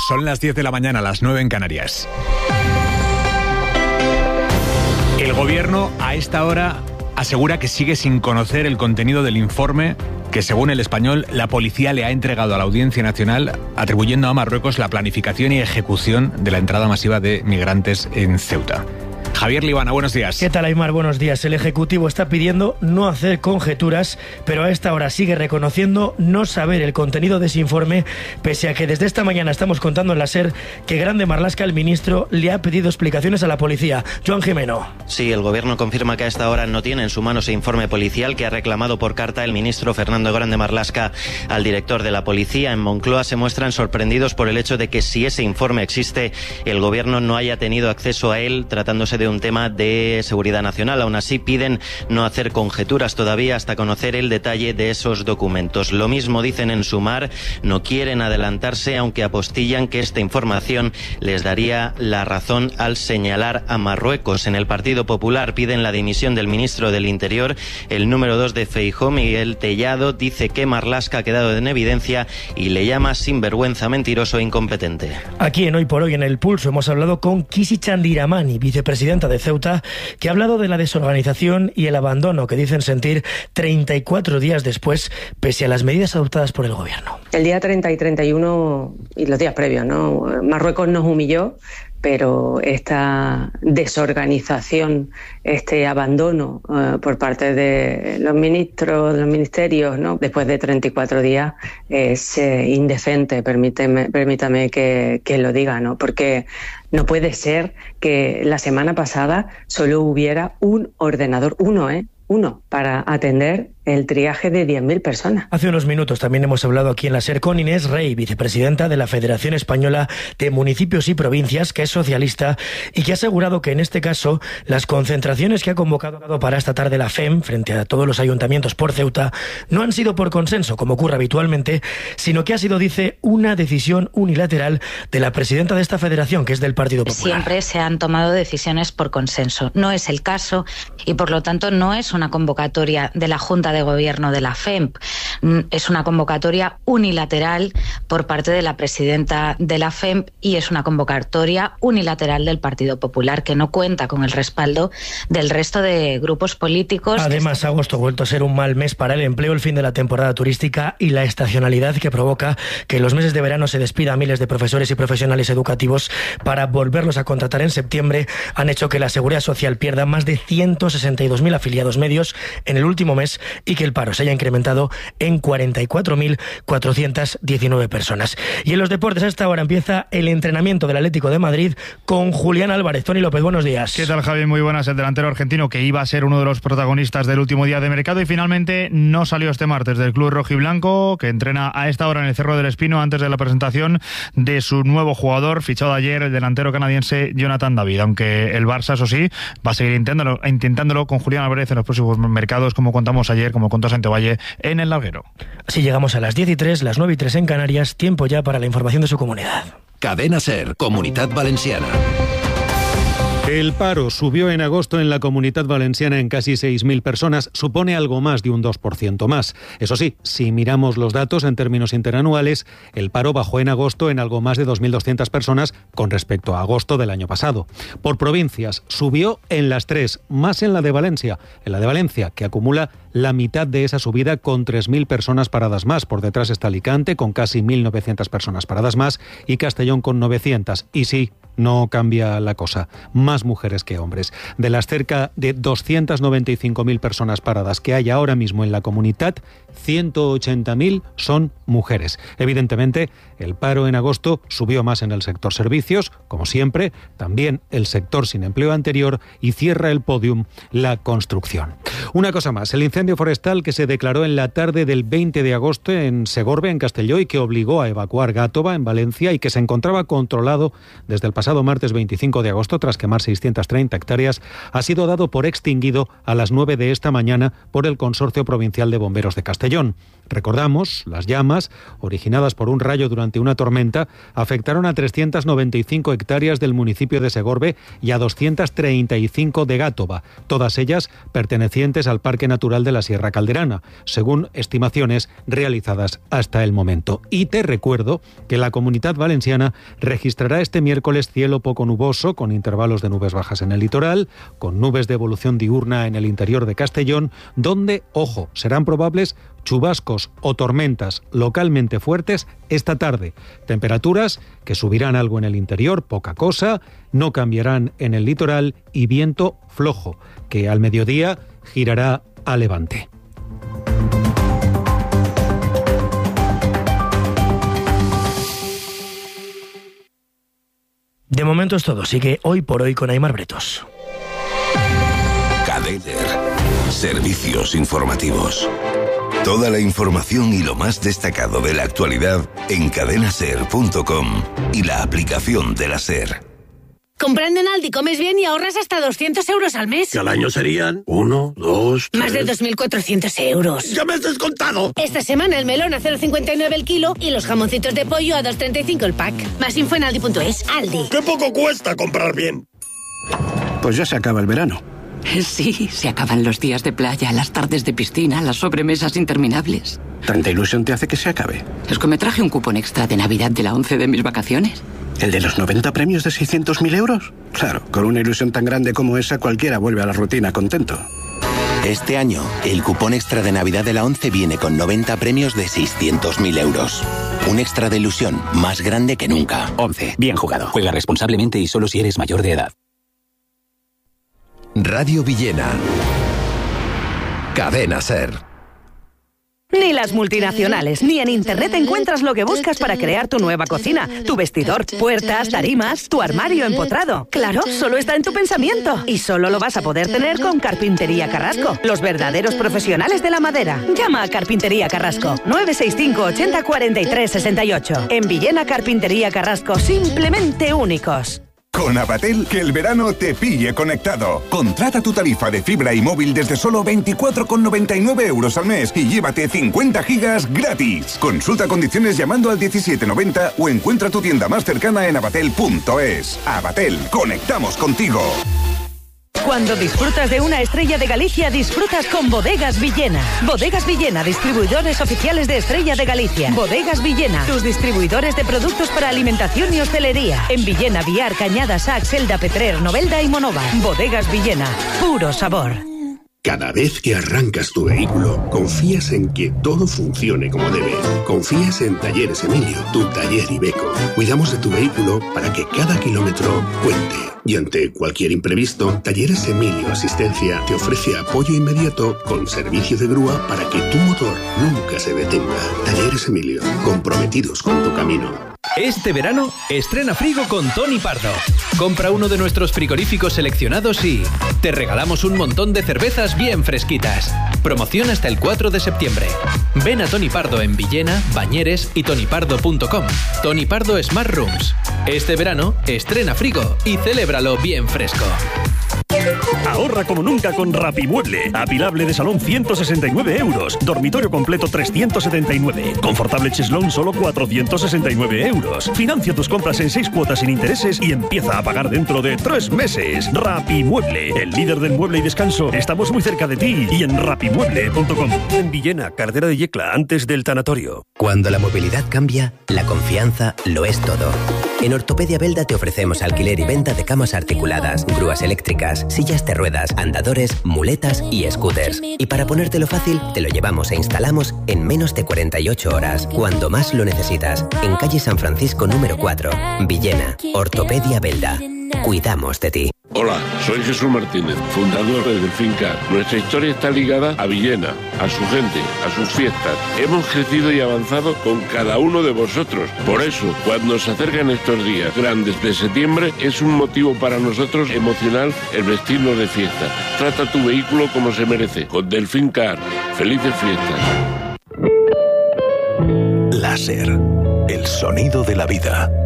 Son las 10 de la mañana, las 9 en Canarias. El gobierno a esta hora asegura que sigue sin conocer el contenido del informe que, según El Español, la policía le ha entregado a la Audiencia Nacional, atribuyendo a Marruecos la planificación y ejecución de la entrada masiva de migrantes en Ceuta. Javier Libana, buenos días. ¿Qué tal, Aymar? Buenos días. El Ejecutivo está pidiendo no hacer conjeturas, pero a esta hora sigue reconociendo no saber el contenido de ese informe, pese a que desde esta mañana estamos contando en la SER que Grande Marlaska, el ministro, le ha pedido explicaciones a la policía. Joan Jimeno. Sí, el gobierno confirma que a esta hora no tiene en su mano ese informe policial que ha reclamado por carta el ministro Fernando Grande Marlaska al director de la policía. En Moncloa se muestran sorprendidos por el hecho de que, si ese informe existe, el gobierno no haya tenido acceso a él, tratándose de un tema de seguridad nacional. Aún así, piden no hacer conjeturas todavía hasta conocer el detalle de esos documentos. Lo mismo dicen en Sumar, no quieren adelantarse, aunque apostillan que esta información les daría la razón al señalar a Marruecos. En el Partido Popular piden la dimisión del ministro del Interior. El número 2 de Feijóo, Miguel Tellado, dice que Marlaska ha quedado en evidencia y le llama sinvergüenza, mentiroso e incompetente. Aquí en Hoy por Hoy, en El Pulso, hemos hablado con Kisi Chandiramani, vicepresidenta de Ceuta, que ha hablado de la desorganización y el abandono que dicen sentir 34 días después, pese a las medidas adoptadas por el gobierno. El día 30 y 31 y los días previos, ¿no? Marruecos nos humilló, pero esta desorganización, este abandono por parte de los ministros, de los ministerios, ¿no?, después de 34 días es indecente, permítame que lo diga, ¿no? Porque no puede ser que la semana pasada solo hubiera un ordenador, uno, para atender el triaje de 10.000 personas. Hace unos minutos también hemos hablado aquí en la SER con Inés Rey, vicepresidenta de la Federación Española de Municipios y Provincias, que es socialista, y que ha asegurado que en este caso las concentraciones que ha convocado para esta tarde la FEM frente a todos los ayuntamientos por Ceuta no han sido por consenso, como ocurre habitualmente, sino que ha sido, dice, una decisión unilateral de la presidenta de esta federación, que es del Partido Popular. Siempre se han tomado decisiones por consenso. No es el caso y, por lo tanto, no es una convocatoria de la Junta de Gobierno de la FEMP. Es una convocatoria unilateral por parte de la presidenta de la FEMP y es una convocatoria unilateral del Partido Popular, que no cuenta con el respaldo del resto de grupos políticos. Además, agosto ha vuelto a ser un mal mes para el empleo, el fin de la temporada turística y la estacionalidad que provoca que en los meses de verano se despida a miles de profesores y profesionales educativos para volverlos a contratar en septiembre, han hecho que la Seguridad Social pierda más de 162.000 afiliados medios en el último mes y que el paro se haya incrementado en 44.419 personas. Y en los deportes, a esta hora empieza el entrenamiento del Atlético de Madrid con Julián Álvarez. Tony López, buenos días. ¿Qué tal, Javi? Muy buenas. El delantero argentino, que iba a ser uno de los protagonistas del último día de mercado y finalmente no salió este martes del club rojiblanco, que entrena a esta hora en el Cerro del Espino antes de la presentación de su nuevo jugador, fichado ayer, el delantero canadiense Jonathan David. Aunque el Barça, eso sí, va a seguir intentándolo con Julián Álvarez en los próximos mercados, como contamos ayer, como contó Santovalle en El Larguero. Así llegamos a las 10:03, las 9:03 en Canarias, tiempo ya para la información de su comunidad. Cadena SER, Comunitat Valenciana. El paro subió en agosto en la Comunitat Valenciana en casi 6.000 personas, supone algo más de un 2% más. Eso sí, si miramos los datos en términos interanuales, el paro bajó en agosto en algo más de 2.200 personas con respecto a agosto del año pasado. Por provincias, subió en las tres, más en la de Valencia. En la de Valencia, que acumula la mitad de esa subida con 3.000 personas paradas más. Por detrás está Alicante, con casi 1.900 personas paradas más, y Castellón con 900. Y sí, no cambia la cosa. Más mujeres que hombres. De las cerca de 295.000 personas paradas que hay ahora mismo en la comunidad, 180.000 son mujeres. Evidentemente, el paro en agosto subió más en el sector servicios, como siempre, también el sector sin empleo anterior, y cierra el podium la construcción. Una cosa más, el incendio forestal que se declaró en la tarde del 20 de agosto en Segorbe, en Castelló, y que obligó a evacuar Gàtova, en Valencia, y que se encontraba controlado desde el pasado martes 25 de agosto, tras quemar 630 hectáreas, ha sido dado por extinguido a las 9 de esta mañana por el Consorcio Provincial de Bomberos de Castellón. Recordamos, las llamas, originadas por un rayo durante una tormenta, afectaron a 395 hectáreas del municipio de Segorbe y a 235 de Gátova, todas ellas pertenecientes al Parque Natural de la Sierra Calderana, según estimaciones realizadas hasta el momento. Y te recuerdo que la Comunidad Valenciana registrará este miércoles cielo poco nuboso, con intervalos de nubes bajas en el litoral, con nubes de evolución diurna en el interior de Castellón, donde, ojo, serán probables chubascos o tormentas localmente fuertes esta tarde. Temperaturas que subirán algo en el interior, poca cosa, no cambiarán en el litoral y viento flojo, que al mediodía girará a levante. De momento es todo. Sigue Hoy por Hoy con Aimar Bretos. Cadeler. Servicios informativos. Toda la información y lo más destacado de la actualidad en cadenaser.com y la aplicación de la SER. Comprando en Aldi comes bien y ahorras hasta 200 euros al mes. Que al año serían 1, 2, 3... Más de 2.400 euros. ¡Ya me has descontado! Esta semana el melón a 0,59 el kilo y los jamoncitos de pollo a 2,35 el pack. Más info en aldi.es. Aldi. ¡Qué poco cuesta comprar bien! Pues ya se acaba el verano. Sí, se acaban los días de playa, las tardes de piscina, las sobremesas interminables. ¿Tanta ilusión te hace que se acabe? Es que me traje un cupón extra de Navidad de la 11 de mis vacaciones. ¿El de los 90 premios de 600.000 euros? Claro, con una ilusión tan grande como esa cualquiera vuelve a la rutina contento. Este año, el cupón extra de Navidad de la 11 viene con 90 premios de 600.000 euros. Un extra de ilusión más grande que nunca. 11. Bien jugado. Juega responsablemente y solo si eres mayor de edad. Radio Villena. Cadena SER. Ni las multinacionales, ni en Internet encuentras lo que buscas para crear tu nueva cocina, tu vestidor, puertas, tarimas, tu armario empotrado. Claro, solo está en tu pensamiento. Y solo lo vas a poder tener con Carpintería Carrasco, los verdaderos profesionales de la madera. Llama a Carpintería Carrasco, 965 80 43 68. En Villena, Carpintería Carrasco, simplemente únicos. Con Avatel, que el verano te pille conectado. Contrata tu tarifa de fibra y móvil desde solo 24,99 euros al mes y llévate 50 gigas gratis. Consulta condiciones llamando al 1790 o encuentra tu tienda más cercana en avatel.es. Avatel, conectamos contigo. Cuando disfrutas de una Estrella de Galicia, disfrutas con Bodegas Villena. Bodegas Villena, distribuidores oficiales de Estrella de Galicia. Bodegas Villena, tus distribuidores de productos para alimentación y hostelería. En Villena, Viar, Cañada, Sac, Selda, Petrer, Novelda y Monova. Bodegas Villena, puro sabor. Cada vez que arrancas tu vehículo, confías en que todo funcione como debe. Confías en Talleres Emilio, tu taller Iveco. Cuidamos de tu vehículo para que cada kilómetro cuente. Y ante cualquier imprevisto, Talleres Emilio Asistencia te ofrece apoyo inmediato con servicio de grúa para que tu motor nunca se detenga. Talleres Emilio, comprometidos con tu camino. Este verano, estrena frigo con Tony Pardo. Compra uno de nuestros frigoríficos seleccionados y te regalamos un montón de cervezas bien fresquitas. Promoción hasta el 4 de septiembre. Ven a Tony Pardo en Villena, Bañeres y tonypardo.com. Tony Pardo Smart Rooms. Este verano, estrena frigo y celébralo bien fresco. Ahorra como nunca con Rapimueble. Apilable de salón 169 euros. Dormitorio completo 379. Confortable cheslón solo 469 euros. Financia tus compras en 6 cuotas sin intereses y empieza a pagar dentro de 3 meses. Rapimueble, el líder del mueble y descanso. Estamos muy cerca de ti y en rapimueble.com. En Villena, Cardera de Yecla, antes del tanatorio. Cuando la movilidad cambia, la confianza lo es todo. En Ortopedia Belda te ofrecemos alquiler y venta de camas articuladas, grúas eléctricas, sillas de ruedas, andadores, muletas y scooters. Y para ponértelo fácil, te lo llevamos e instalamos en menos de 48 horas, cuando más lo necesitas. En calle San Francisco número 4, Villena. Ortopedia Belda. Cuidamos de ti. Hola, soy Jesús Martínez, fundador de Delfín Car. Nuestra historia está ligada a Villena, a su gente, a sus fiestas. Hemos crecido y avanzado con cada uno de vosotros. Por eso, cuando se acercan estos días grandes de septiembre, es un motivo para nosotros emocional el vestirnos de fiesta. Trata tu vehículo como se merece, con Delfín Car. ¡Felices fiestas! Láser, el sonido de la vida.